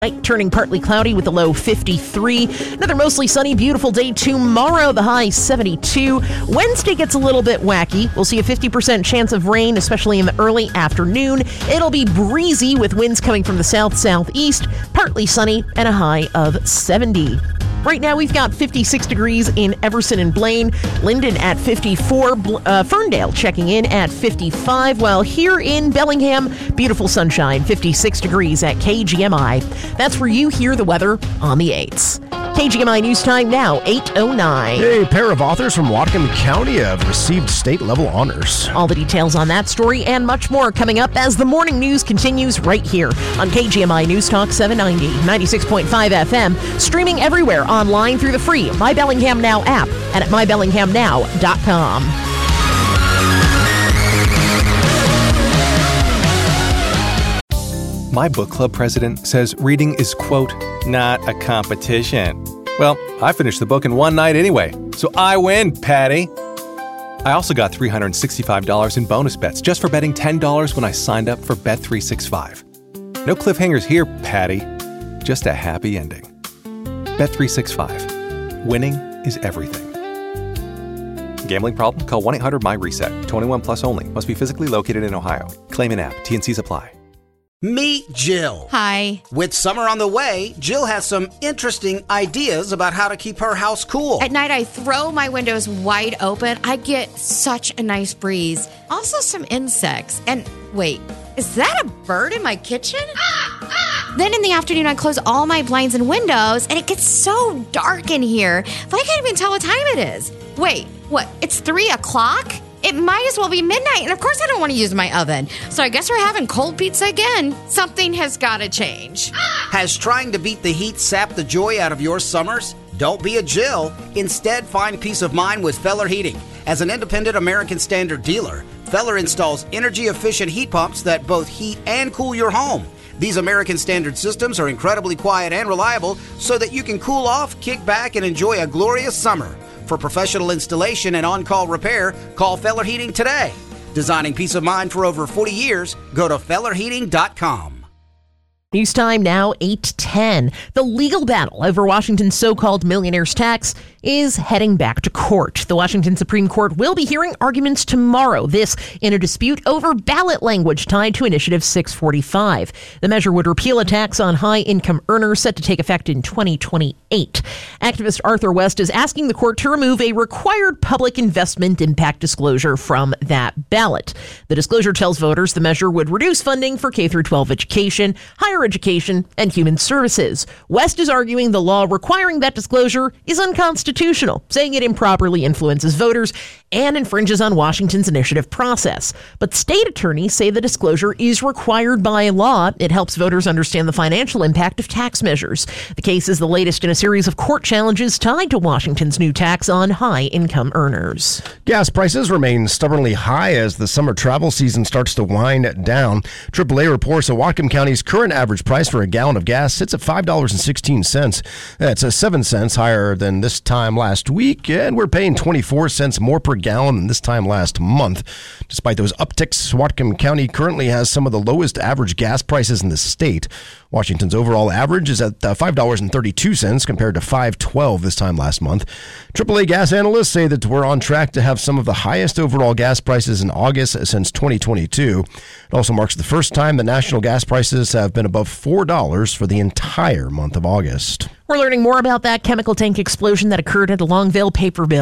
Night turning partly cloudy with a low 53. Another mostly sunny, beautiful day tomorrow, the high 72. Wednesday gets a little bit wacky. We'll see a 50% chance of rain, especially in the early afternoon. It'll be breezy with winds coming from the south-southeast, partly sunny, and a high of 70. Right now, we've got 56 degrees in Everson and Blaine, Linden at 54, Ferndale checking in at 55, while here in Bellingham, beautiful sunshine, 56 degrees at KGMI. That's where you hear the weather on the 8s. KGMI News Time now, 8:09. A pair of authors from Whatcom County have received state-level honors. All the details on that story and much more coming up as the morning news continues right here on KGMI News Talk 790, 96.5 FM, streaming everywhere online through the free My Bellingham Now app and at mybellinghamnow.com. My book club president says reading is, quote, not a competition. Well, I finished the book in one night anyway, so I win, Patty. I also got $365 in bonus bets just for betting $10 when I signed up for Bet365. No cliffhangers here, Patty. Just a happy ending. Bet365. Winning is everything. Gambling problem? Call 1-800-MY-RESET. 21 plus only. Must be physically located in Ohio. Claim in app. T&Cs apply. Meet Jill. Hi. With summer on the way, Jill has some interesting ideas about how to keep her house cool. At night, I throw my windows wide open. I get such a nice breeze. Also, some insects. And wait, is that a bird in my kitchen? Then in the afternoon, I close all my blinds and windows, and it gets so dark in here that I can't even tell what time it is. Wait, what? It's 3 o'clock? It might as well be midnight, and of course I don't want to use my oven. So I guess we're having cold pizza again. Something has got to change. Has trying to beat the heat sapped the joy out of your summers? Don't be a Jill. Instead, find peace of mind with Feller Heating. As an independent American Standard dealer, Feller installs energy-efficient heat pumps that both heat and cool your home. These American Standard systems are incredibly quiet and reliable so that you can cool off, kick back, and enjoy a glorious summer. For professional installation and on-call repair, call Feller Heating today. Designing peace of mind for over 40 years, go to fellerheating.com. News time now, 8:10. The legal battle over Washington's so-called millionaire's tax is heading back to court. The Washington Supreme Court will be hearing arguments tomorrow, this in a dispute over ballot language tied to Initiative 645. The measure would repeal a tax on high-income earners set to take effect in 2028. Activist Arthur West is asking the court to remove a required public investment impact disclosure from that ballot. The disclosure tells voters the measure would reduce funding for K-12 education, higher education, and human services. West is arguing the law requiring that disclosure is unconstitutional, saying it improperly influences voters and infringes on Washington's initiative process. But state attorneys say the disclosure is required by law. It helps voters understand the financial impact of tax measures. The case is the latest in a series of court challenges tied to Washington's new tax on high-income earners. Gas prices remain stubbornly high as the summer travel season starts to wind down. AAA reports that Whatcom County's current average price for a gallon of gas sits at $5.16. That's 7 cents higher than this time last week, and we're paying 24 cents more per gallon than this time last month. Despite those upticks, Whatcom County currently has some of the lowest average gas prices in the state. Washington's overall average is at $5.32 compared to $5.12 this time last month. AAA gas analysts say that we're on track to have some of the highest overall gas prices in August since 2022. It also marks the first time that national gas prices have been above $4 for the entire month of August. We're learning more about that chemical tank explosion that occurred at the Longview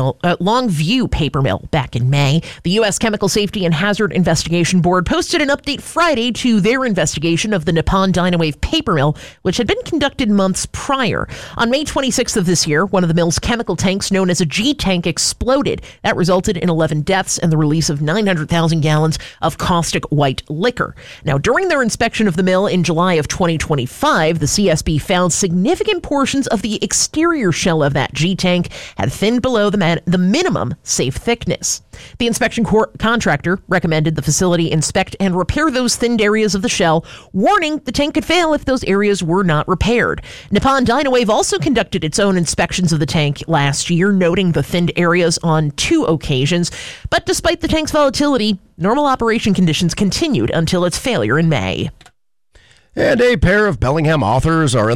paper mill back in May. The U.S. Chemical Safety and Hazard Investigation Board posted an update Friday to their investigation of the Nippon Dynawave paper mill, which had been conducted months prior. On May 26th of this year, one of the mill's chemical tanks, known as a G-tank, exploded. That resulted in 11 deaths and the release of 900,000 gallons of caustic white liquor. Now, during their inspection of the mill in July of 2025, the CSB found significant portions of the exterior shell of that G-tank had thinned below the minimum safe thickness. The inspection contractor recommended the facility inspect and repair those thinned areas of the shell, warning the tank could fail if those areas were not repaired. Nippon Dynawave also conducted its own inspections of the tank last year, noting the thinned areas on 2 occasions. But despite the tank's volatility, normal operation conditions continued until its failure in May. And a pair of Bellingham authors are in